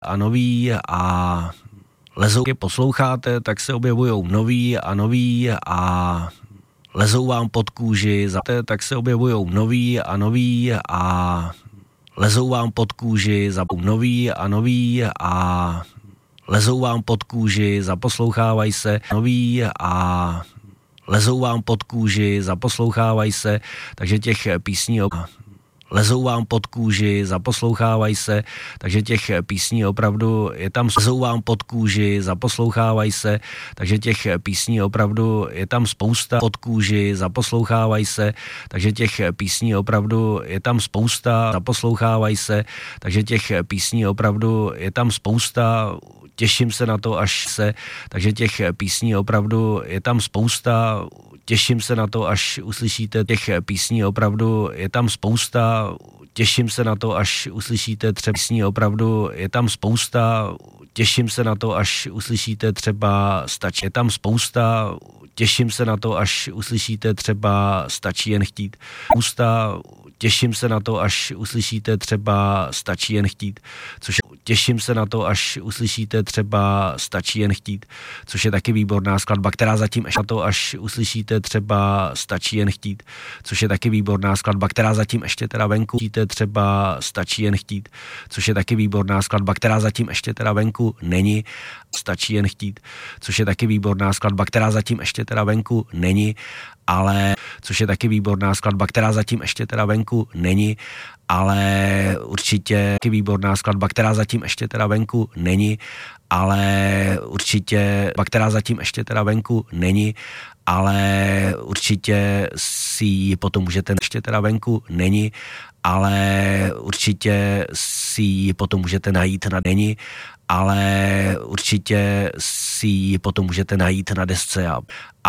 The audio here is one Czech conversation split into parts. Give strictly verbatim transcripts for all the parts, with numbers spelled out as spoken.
a nový a lezou, je posloucháte, tak se objevujou nový a nový a lezou vám pod kůži, tak se objevujou nový a nový a lezou vám pod kůži, za nový a nový a lezou vám pod kůži, zaposlouchávají se nový a lezou vám pod kůži, zaposlouchávají se, takže těch písní lezou vám pod kůži, zaposlouchávají se, takže těch písní opravdu je tam, lezou vám pod kůži, zaposlouchávají se, takže těch písní opravdu je tam spousta, pod kůži, zaposlouchávají se, takže těch písní opravdu je tam spousta, zaposlouchávají se, takže těch písní opravdu je tam spousta, těším se na to, až se, takže těch písní opravdu je tam spousta, těším se na to, až uslyšíte těch písní opravdu, je tam spousta, těším se na to, až uslyšíte třeba písní opravdu, je tam spousta, těším se na to, až uslyšíte třeba stačí, je tam spousta, těším se na to, až uslyšíte třeba stačí jen chtít, spousta, těším se na to, až uslyšíte třeba stačí jen chtít, což těším se na to, až uslyšíte třeba stačí jen chtít, což je taky výborná skladba, která zatím ještě na to, až uslyšíte třeba stačí jen chtít, což je taky výborná skladba, která zatím ještě teda venku uslyšíte třeba stačí jen chtít, což je taky výborná skladba, která zatím ještě teda venku není, stačí jen chtít, což je taky výborná skladba, která zatím ještě teda venku není, ale což je taky výborná skladba, která zatím ještě teda venku není, ale určitě taky výborná skladba, která zatím ještě teda venku není, ale určitě, která zatím ještě teda venku není, ale určitě si ji potom můžete, ještě teda venku není, ale určitě si ji potom můžete najít na není, ale určitě si ji potom můžete najít na desce a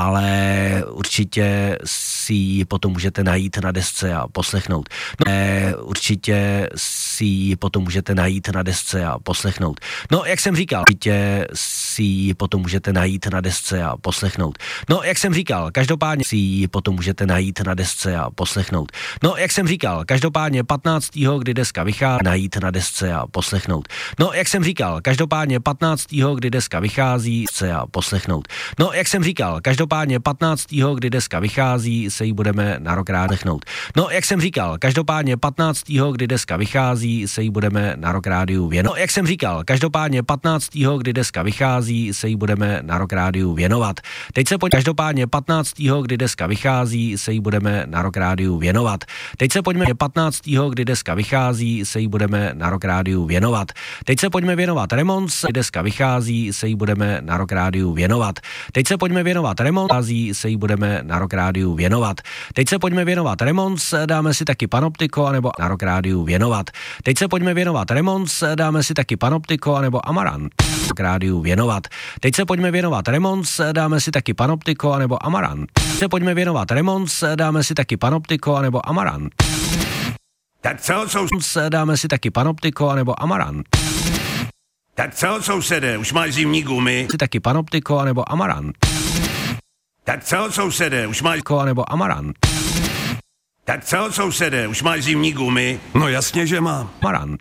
ale určitě si ji potom můžete najít na desce a poslechnout. No, určitě si ji potom můžete najít na desce a poslechnout. No, jak jsem říkal, určitě si ji potom můžete najít na desce a poslechnout. No, jak jsem říkal, každopádně si ji potom můžete najít na desce a poslechnout. No, jak jsem říkal, každopádně patnáctého kdy deska vychází, najít na desce a poslechnout. No, jak jsem říkal, každopádně patnáctého kdy deska vychází, se a poslechnout. No, jak jsem říkal, každopádně patnáctého kdy deska vychází, se jí budeme na rok rád poslechnout. No, jak jsem říkal, každopádně patnáctého kdy deska vychází, se jí budeme na rok rádiu věnovat. No, jak jsem říkal, každopádně patnáctého kdy deska vychází, se jí budeme na rok rádiu věnovat. Teď se pojďme, každopádně patnáctého kdy deska vychází, se jí budeme na rok rádiu věnovat. Teď se pojďme patnáctého kdy deska vychází, se jí budeme na rok rádiu věnovat. Teď se pojďme věnovat Remons, kdy deska vychází, se jí budeme na rok rádiu věnovat. Teď se pojďme věnovat Remons, se jí budeme na rok rádiu věnovat. Teď se pojďme věnovat Remons, dáme si taky Panoptiko, anebo na rok rádiu věnovat. Teď se pojďme věnovat Remons, dáme si taky Panoptiko, anebo Amarant k rádiu věnovat. Teď se pojďme věnovat Remons, dáme si taky Panoptiko, anebo Amarant. Teď se pojďme věnovat Remons, dáme si taky Panoptiko, anebo Amarant. Tak co, sousede? Dáme si taky Panoptiko, anebo Amarant. Tak co, sousede, už máš zimní gumy? Si taky Panoptiko, anebo Amarant. Tak co, sousede, už máš... Ko, anebo Amarant. Tak co, sousede, už máš zimní gumy? No jasně, že mám. Amarant.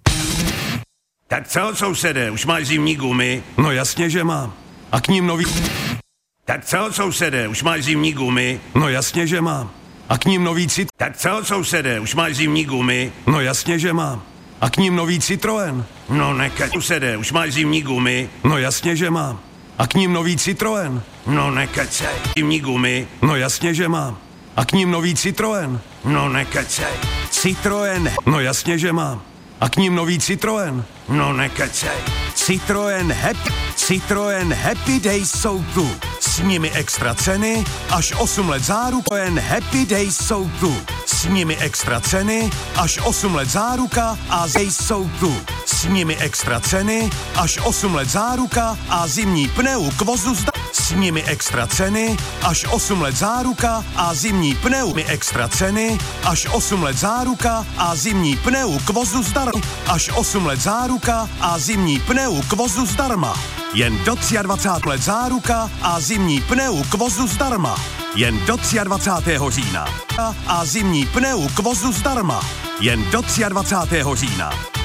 Tak co, sousede, už máš zimní gumy? No jasně, že mám. A k ním nový... Tak co, sousede, už máš zimní gumy? No jasně, že mám. A k ním nový cit... Tak co, sousede, už máš zimní gumy? No jasně, že mám. A k ním nový Citroën. No nekaď, sousede, už máš zimní gumy? No jasně, že mám. A k ním nový Citroën. No nekacej, zimní gumy? No jasně, že mám. A k ním nový Citroën. No nekacej. Citroën. No jasně, že mám. A k ním nový Citroën. No nekacej. Citroën Happy, Citroën Happy Days jsou tu. S nimi extra ceny, až osm let záruka. Citroën Happy Days jsou tu. S nimi extra ceny, až osm let záruka a Days jsou tu. S nimi extra ceny, až osm let záruka a zimní pneu k vozu zda. S nimi extra ceny, až osm let záruka a zimní pneu. Mi extra ceny, až osm let záruka a zimní pneu k vozu zdarma. Až osm let záruka a zimní pneu k vozu zdarma. Jen do dvacátého let záruka a zimní pneu k vozu zdarma. Jen do dvacátého třetího října. A zimní pneu k vozu zdarma. Jen do dvacátého třetího října.